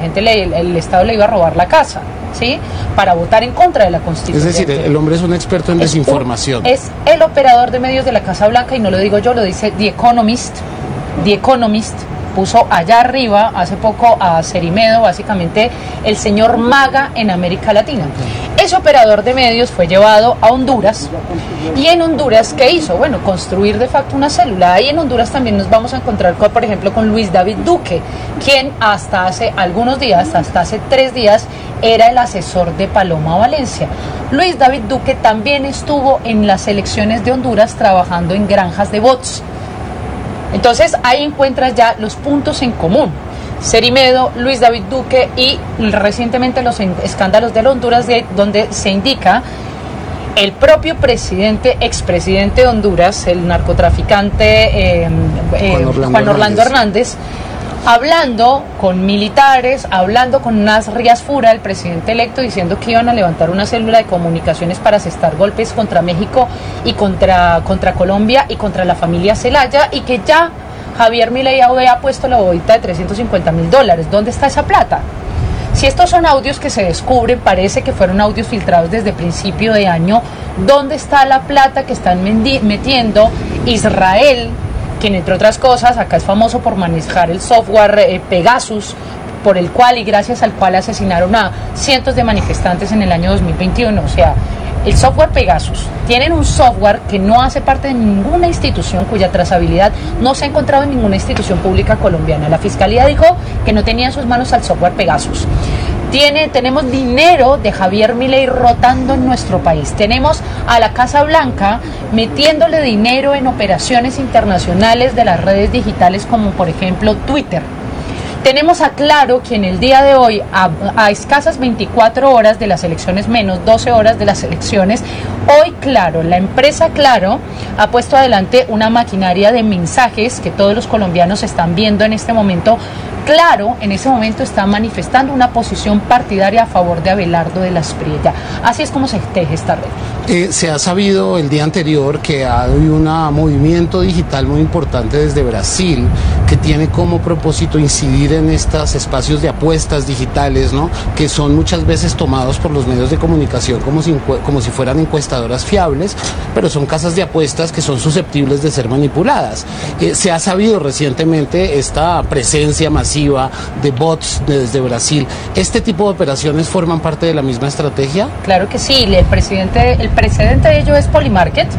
gente, el Estado le iba a robar la casa, ¿sí? Para votar en contra de la Constitución. Es decir, el hombre es un experto en desinformación. Es el operador de medios de la Casa Blanca, y no lo digo yo, lo dice The Economist. The Economist puso allá arriba hace poco a Cerimedo, básicamente el señor MAGA en América Latina. Ese operador de medios fue llevado a Honduras, y en Honduras, ¿qué hizo? Bueno, construir de facto una célula. Ahí en Honduras también nos vamos a encontrar, por ejemplo, con Luis David Duque, quien hasta hace algunos días, hasta hace 3 días, era el asesor de Paloma Valencia. Luis David Duque también estuvo en las elecciones de Honduras trabajando en granjas de bots. Entonces ahí encuentras ya los puntos en común. Cerimedo, Luis David Duque y recientemente los escándalos de Honduras, donde se indica el propio expresidente de Honduras, el narcotraficante Juan Orlando Hernández, hablando con militares, hablando con Nasri Asfura, el presidente electo, diciendo que iban a levantar una célula de comunicaciones para asestar golpes contra México y contra Colombia y contra la familia Zelaya, y que ya Javier Milei había puesto la bobita de $350,000. ¿Dónde está esa plata? Si estos son audios que se descubren, parece que fueron audios filtrados desde principio de año, ¿dónde está la plata que están metiendo Israel, quien entre otras cosas acá es famoso por manejar el software Pegasus, por el cual y gracias al cual asesinaron a cientos de manifestantes en el año 2021? O sea, el software Pegasus, tienen un software que no hace parte de ninguna institución, cuya trazabilidad no se ha encontrado en ninguna institución pública colombiana. La Fiscalía dijo que no tenía en sus manos al software Pegasus. Tenemos dinero de Javier Milei rotando en nuestro país. Tenemos a la Casa Blanca metiéndole dinero en operaciones internacionales de las redes digitales, como por ejemplo Twitter. Tenemos a Claro, quien el día de hoy, a escasas 24 horas de las elecciones, menos 12 horas de las elecciones, hoy Claro, la empresa Claro, ha puesto adelante una maquinaria de mensajes que todos los colombianos están viendo en este momento. Claro, en ese momento está manifestando una posición partidaria a favor de Abelardo de la Espriella. Así es como se teje esta red. Se ha sabido el día anterior que hay un movimiento digital muy importante desde Brasil, que tiene como propósito incidir en estos espacios de apuestas digitales, ¿no?, que son muchas veces tomados por los medios de comunicación como si fueran encuestadoras fiables, pero son casas de apuestas que son susceptibles de ser manipuladas. Se ha sabido recientemente esta presencia masiva de bots desde Brasil. ¿Este tipo de operaciones forman parte de la misma estrategia? Claro que sí. El precedente de ello es Polymarket,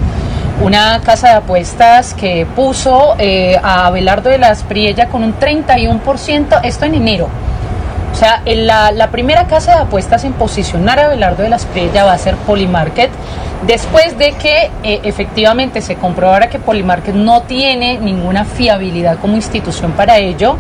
una casa de apuestas que puso a Abelardo de la Espriella con un 31%, esto en enero. O sea, la primera casa de apuestas en posicionar a Abelardo de la Espriella va a ser Polymarket, después de que efectivamente se comprobara que Polymarket no tiene ninguna fiabilidad como institución para ello.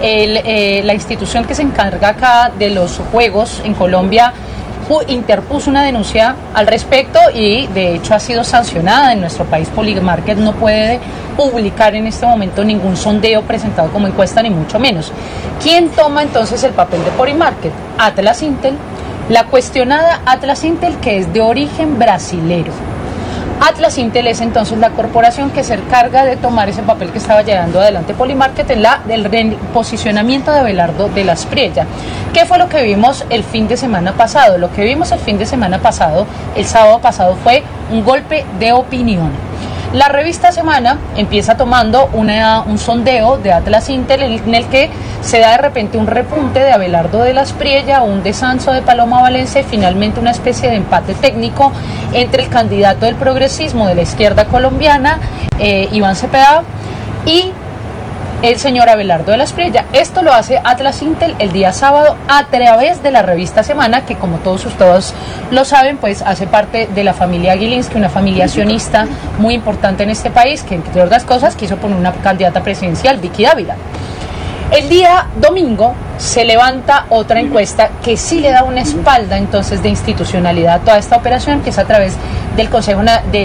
La institución que se encarga acá de los juegos en Colombia interpuso una denuncia al respecto y de hecho ha sido sancionada en nuestro país. Polymarket no puede publicar en este momento ningún sondeo presentado como encuesta, ni mucho menos. ¿Quién toma entonces el papel de Polymarket? Atlas Intel, la cuestionada Atlas Intel, que es de origen brasilero. Atlas Intel es entonces la corporación que se encarga de tomar ese papel que estaba llevando adelante Polymarket en del posicionamiento de Abelardo de la Espriella. ¿Qué fue lo que vimos el fin de semana pasado? Lo que vimos el fin de semana pasado, el sábado pasado, fue un golpe de opinión. La revista Semana empieza tomando un sondeo de Atlas Intel en el que se da de repente un repunte de Abelardo de la Espriella, un descenso de Paloma Valencia y finalmente una especie de empate técnico entre el candidato del progresismo de la izquierda colombiana, Iván Cepeda, y el señor Abelardo de la Espriella. Esto lo hace Atlas Intel el día sábado a través de la revista Semana, que como todos ustedes lo saben, pues hace parte de la familia Gilinski, una familia sionista muy importante en este país, que entre otras cosas quiso poner una candidata presidencial, Vicky Dávila. El día domingo se levanta otra encuesta que sí le da una espalda entonces de institucionalidad a toda esta operación, que es a través del Consejo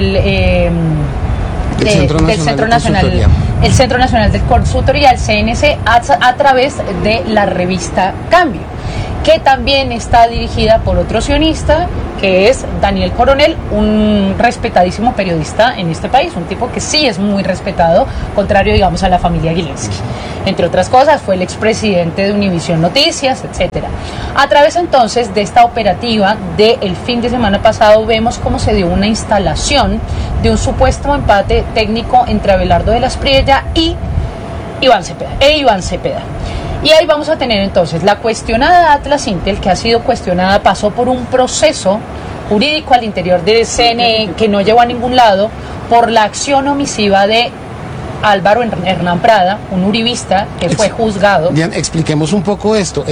el Centro Nacional del Consultoría, el CNC, a través de la revista Cambio. que también está dirigida por otro sionista, que es Daniel Coronel, un respetadísimo periodista en este país, un tipo que sí es muy respetado, contrario, digamos, a la familia Gilinski. Entre otras cosas, fue el expresidente de Univisión Noticias, etcétera. A través entonces de esta operativa del fin de semana pasado, vemos cómo se dio una instalación de un supuesto empate técnico entre Abelardo de la Espriella y Iván Cepeda. Y ahí vamos a tener entonces la cuestionada Atlas Intel, que ha sido cuestionada, pasó por un proceso jurídico al interior del CNE que no llevó a ningún lado por la acción omisiva de Álvaro Hernán Prada, un uribista que fue juzgado. Bien, expliquemos un poco esto.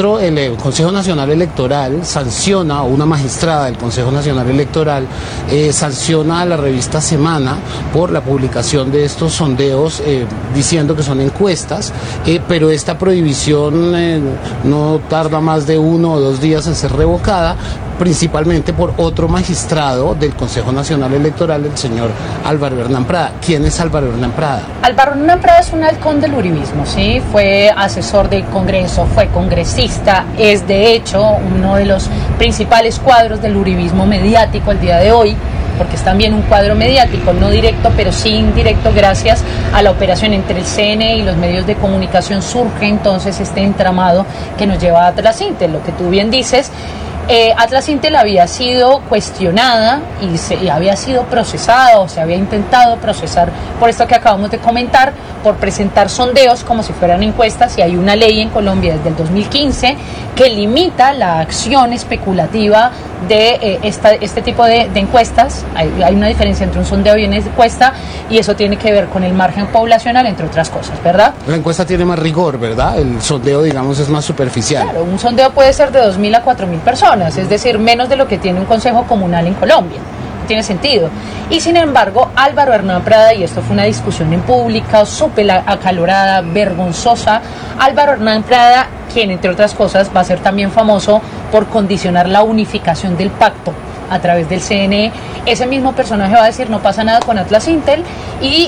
El Consejo Nacional Electoral sanciona, o una magistrada del Consejo Nacional Electoral sanciona a la revista Semana por la publicación de estos sondeos diciendo que son encuestas, pero esta prohibición no tarda más de 1 o 2 días en ser revocada, principalmente por otro magistrado del Consejo Nacional Electoral, el señor Álvaro Hernán Prada. ¿Quién es Álvaro Hernán Prada? Álvaro Hernán Prada es un halcón del uribismo, ¿sí? Fue asesor del Congreso, fue congresista, es de hecho uno de los principales cuadros del uribismo mediático el día de hoy, porque es también un cuadro mediático, no directo, pero sí indirecto, gracias a la operación entre el CNE y los medios de comunicación surge entonces este entramado que nos lleva a Atlas Intel. Lo que tú bien dices, Atlas Intel había sido cuestionada y había sido procesada, o se había intentado procesar por esto que acabamos de comentar, por presentar sondeos como si fueran encuestas, y hay una ley en Colombia desde el 2015 que limita la acción especulativa de este tipo de encuestas. Hay una diferencia entre un sondeo y una encuesta, y eso tiene que ver con el margen poblacional, entre otras cosas, ¿verdad? La encuesta tiene más rigor, ¿verdad? El sondeo, digamos, es más superficial. Claro, un sondeo puede ser de 2.000 a 4.000 personas, es decir, menos de lo que tiene un consejo comunal en Colombia. Tiene sentido. Y sin embargo, Álvaro Hernán Prada, y esto fue una discusión en pública súper acalorada, vergonzosa, Álvaro Hernán Prada, quien entre otras cosas va a ser también famoso por condicionar la unificación del pacto a través del CNE, ese mismo personaje va a decir no pasa nada con Atlas Intel, y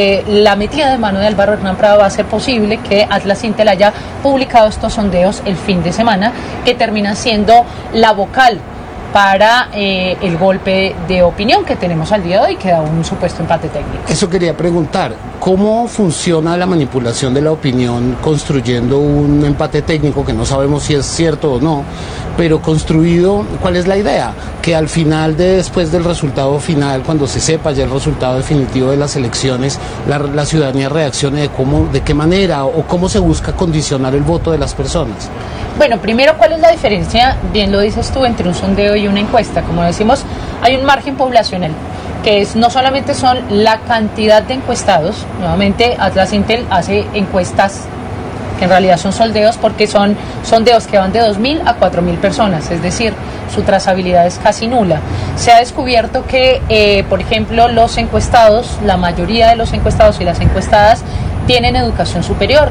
la metida de mano de Álvaro Hernán Prada va a hacer posible que Atlas Intel haya publicado estos sondeos el fin de semana, que terminan siendo la vocal para el golpe de opinión que tenemos al día de hoy, que da un supuesto empate técnico. Eso quería preguntar, ¿cómo funciona la manipulación de la opinión construyendo un empate técnico que no sabemos si es cierto o no, pero construido? ¿Cuál es la idea? Que al final, después del resultado final, cuando se sepa ya el resultado definitivo de las elecciones, la ciudadanía reaccione de qué manera o cómo se busca condicionar el voto de las personas. Bueno, primero, ¿cuál es la diferencia? Bien lo dices tú, entre un sondeo y una encuesta. Como decimos, hay un margen poblacional, que es no solamente son la cantidad de encuestados. Nuevamente, Atlas Intel hace encuestas que en realidad son sondeos, porque son sondeos que van de 2.000 a 4.000 personas, es decir, su trazabilidad es casi nula. Se ha descubierto que, por ejemplo, los encuestados, la mayoría de los encuestados y las encuestadas tienen educación superior,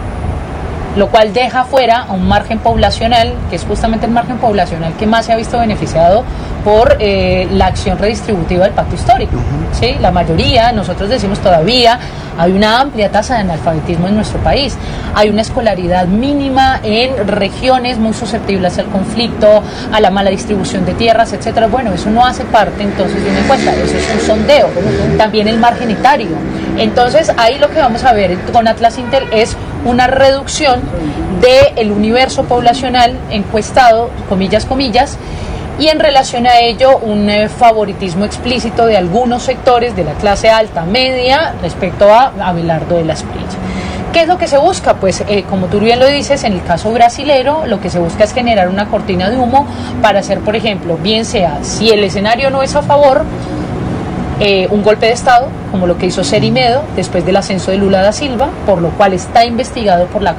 lo cual deja fuera a un margen poblacional, que es justamente el margen poblacional que más se ha visto beneficiado por la acción redistributiva del pacto histórico. ¿Sí? La mayoría, nosotros decimos todavía, hay una amplia tasa de analfabetismo en nuestro país, hay una escolaridad mínima en regiones muy susceptibles al conflicto, a la mala distribución de tierras, etcétera. Bueno, eso no hace parte entonces de una encuesta, eso es un sondeo. También el margen etario. Entonces ahí lo que vamos a ver con Atlas Intel es una reducción del universo poblacional encuestado, comillas, y en relación a ello un favoritismo explícito de algunos sectores de la clase alta media respecto a Abelardo de la Espriella. ¿Qué es lo que se busca? Pues como tú bien lo dices, en el caso brasilero lo que se busca es generar una cortina de humo para hacer, por ejemplo, bien sea, si el escenario no es a favor, un golpe de Estado, como lo que hizo Serimedo después del ascenso de Lula da Silva, por lo cual está investigado por la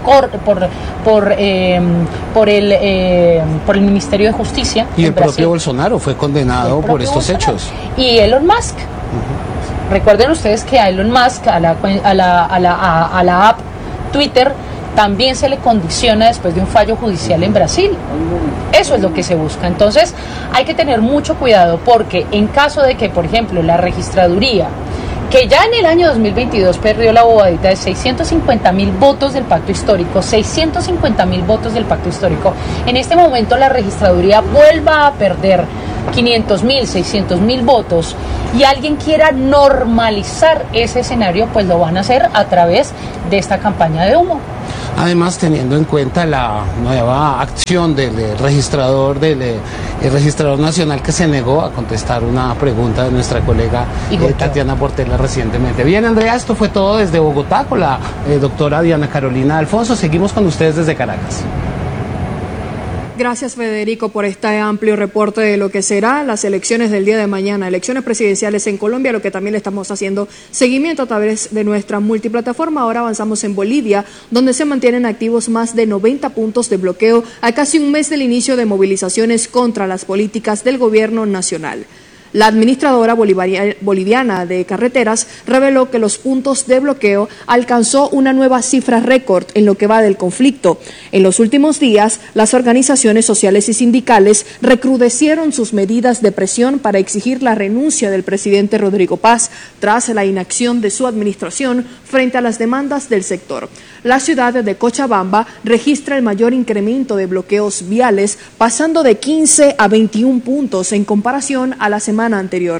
por el Ministerio de Justicia. Y el propio Bolsonaro fue condenado por estos hechos. Y Elon Musk. Recuerden ustedes que a Elon Musk, a la app Twitter, también se le condiciona después de un fallo judicial en Brasil. Eso es lo que se busca. Entonces hay que tener mucho cuidado, porque en caso de que, por ejemplo, la registraduría que ya en el año 2022 perdió la bobadita de 650.000 votos del pacto histórico, 650.000 votos del pacto histórico. En este momento la registraduría vuelva a perder 500.000, 600.000 votos y alguien quiera normalizar ese escenario, pues lo van a hacer a través de esta campaña de humo. Además, teniendo en cuenta la nueva acción del registrador nacional que se negó a contestar una pregunta de nuestra colega Tatiana Portela recientemente. Bien, Andrea, esto fue todo desde Bogotá con la doctora Diana Carolina Alfonso. Seguimos con ustedes desde Caracas. Gracias, Federico, por este amplio reporte de lo que serán las elecciones del día de mañana, elecciones presidenciales en Colombia, lo que también le estamos haciendo seguimiento a través de nuestra multiplataforma. Ahora avanzamos en Bolivia, donde se mantienen activos más de 90 puntos de bloqueo a casi un mes del inicio de movilizaciones contra las políticas del gobierno nacional. La administradora boliviana de carreteras reveló que los puntos de bloqueo alcanzó una nueva cifra récord en lo que va del conflicto. En los últimos días, las organizaciones sociales y sindicales recrudecieron sus medidas de presión para exigir la renuncia del presidente Rodrigo Paz tras la inacción de su administración frente a las demandas del sector. La ciudad de Cochabamba registra el mayor incremento de bloqueos viales, pasando de 15 a 21 puntos en comparación a la semana anterior.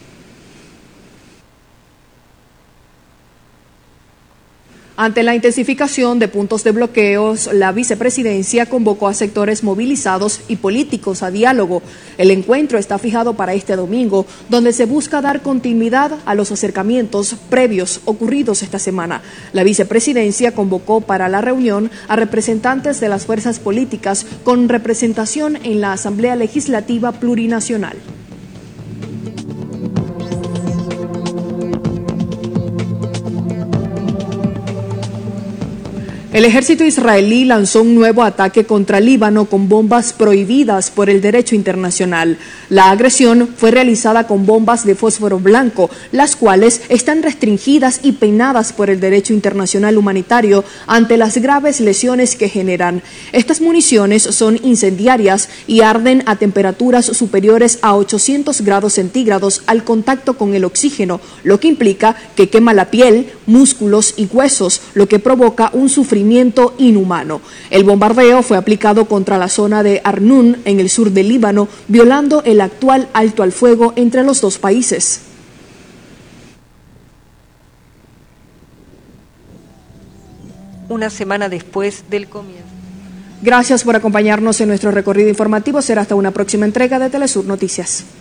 Ante la intensificación de puntos de bloqueos, la vicepresidencia convocó a sectores movilizados y políticos a diálogo. El encuentro está fijado para este domingo, donde se busca dar continuidad a los acercamientos previos ocurridos esta semana. La vicepresidencia convocó para la reunión a representantes de las fuerzas políticas con representación en la Asamblea Legislativa Plurinacional. El ejército israelí lanzó un nuevo ataque contra Líbano con bombas prohibidas por el derecho internacional. La agresión fue realizada con bombas de fósforo blanco, las cuales están restringidas y penadas por el derecho internacional humanitario ante las graves lesiones que generan. Estas municiones son incendiarias y arden a temperaturas superiores a 800 grados centígrados al contacto con el oxígeno, lo que implica que quema la piel, músculos y huesos, lo que provoca un sufrimiento inhumano. El bombardeo fue aplicado contra la zona de Arnún, en el sur del Líbano, violando el actual alto al fuego entre los dos países. Una semana después del comienzo. Gracias por acompañarnos en nuestro recorrido informativo. Será hasta una próxima entrega de Telesur Noticias.